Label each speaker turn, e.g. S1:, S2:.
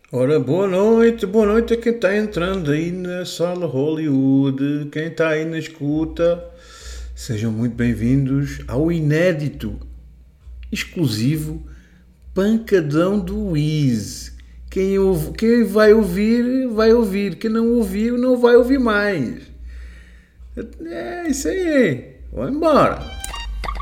S1: Ora, boa noite a quem está entrando aí na sala Hollywood, quem está aí na escuta. Sejam muito bem-vindos ao inédito, exclusivo Pancadão do Wiz. Quem vai ouvir. Quem não ouviu, não vai ouvir mais. É isso aí. Vamos embora.